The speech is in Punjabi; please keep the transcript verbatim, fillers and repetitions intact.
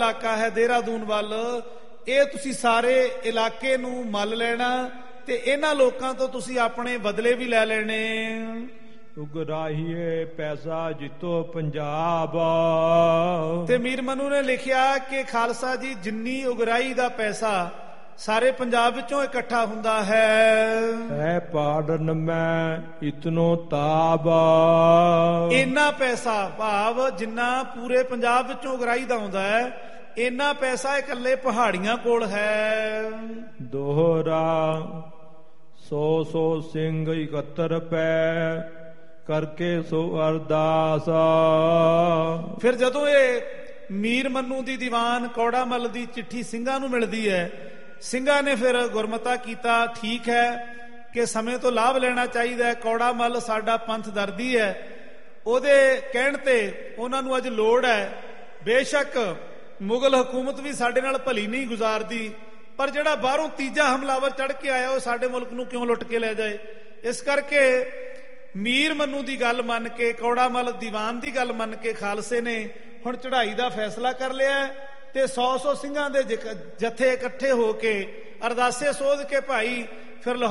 ਇਲਾਕਾ ਹੈ ਦੇਹਰਾਦੂਨ ਵੱਲ, ਇਹ ਤੁਸੀਂ ਸਾਰੇ ਇਲਾਕੇ ਨੂੰ ਮੱਲ ਲੈਣਾ ਤੇ ਇਹਨਾਂ ਲੋਕਾਂ ਤੋਂ ਤੁਸੀਂ ਆਪਣੇ ਬਦਲੇ ਵੀ ਲੈ ਲੈਣੇ। ਉਗਰਾਹੀਏ ਪੈਸਾ ਜਿੱਤੋ ਪੰਜਾਬ। ਤੇ ਮੀਰ ਮਨੂ ਨੇ ਲਿਖਿਆ ਕਿ ਖਾਲਸਾ ਜੀ ਜਿੰਨੀ ਉਗਰਾਹੀ ਦਾ ਪੈਸਾ ਸਾਰੇ ਪੰਜਾਬ ਵਿੱਚੋਂ ਇਕੱਠਾ ਹੁੰਦਾ ਹੈ, ਹੈ ਪਾੜਨ ਮੈਂ ਇਤਨੋ ਤਾਬ। ਇੰਨਾ ਪੈਸਾ ਭਾਵ ਜਿੰਨਾ ਪੂਰੇ ਪੰਜਾਬ ਵਿੱਚੋਂ ਉਗਰਾਹੀ ਦਾ ਹੁੰਦਾ ਹੈ, ਇੰਨਾ ਪੈਸਾ ਇਕੱਲੇ ਪਹਾੜੀਆਂ ਕੋਲ ਹੈ। ਦੋਹਰਾ ਸੌ ਸੌ ਸਿੰਘ ਇਕੱਤਰ ਪੈ ਕਰਕੇ ਸੋ ਅਰਦਾਸ। ਫਿਰ ਜਦੋਂ ਇਹ ਮੀਰ ਮਨੂ ਦੀ ਦੀਵਾਨ ਕੌੜਾ ਮੱਲ ਦੀ ਚਿੱਠੀ ਸਿੰਘਾਂ ਨੂੰ ਮਿਲਦੀ ਹੈ, ਸਿੰਘਾਂ ਨੇ ਫਿਰ ਗੁਰਮਤਾ ਕੀਤਾ ਠੀਕ ਹੈ ਕਿ ਸਮੇਂ ਤੋਂ ਲਾਭ ਲੈਣਾ ਚਾਹੀਦਾ ਹੈ, ਕੌੜਾ ਮੱਲ ਸਾਡਾ ਪੰਥ ਦਰਦੀ ਹੈ, ਉਹਦੇ ਕਹਿਣ ਤੇ ਉਹਨਾਂ ਨੂੰ ਅੱਜ ਲੋੜ ਹੈ। ਬੇਸ਼ੱਕ ਮੁਗਲ ਹਕੂਮਤ ਵੀ ਸਾਡੇ ਨਾਲ ਭਲੀ ਨਹੀਂ ਗੁਜ਼ਾਰਦੀ, ਪਰ ਜਿਹੜਾ ਬਾਹਰੋਂ ਤੀਜਾ ਹਮਲਾਵਰ ਚੜ੍ਹ ਕੇ ਆਇਆ ਉਹ ਸਾਡੇ ਮੁਲਕ ਨੂੰ ਕਿਉਂ ਲੁੱਟ ਕੇ ਲੈ ਜਾਏ। ਇਸ ਕਰਕੇ ਮੀਰ ਮਨੂ ਦੀ ਗੱਲ ਮੰਨ ਕੇ, ਕੌੜਾ ਮੱਲ ਦੀਵਾਨ ਦੀ ਗੱਲ ਮੰਨ ਕੇ ਖਾਲਸੇ ਨੇ ਹੁਣ ਚੜ੍ਹਾਈ ਦਾ ਫੈਸਲਾ ਕਰ ਲਿਆ ਤੇ ਸੌ ਸੌ ਸਿੰਘਾਂ ਦੇ ਜਥੇ ਇਕੱਠੇ ਹੋ ਕੇ ਅਰਦਾਸੇ ਸੋਧ ਕੇ ਭਾਈ ਫਿਰ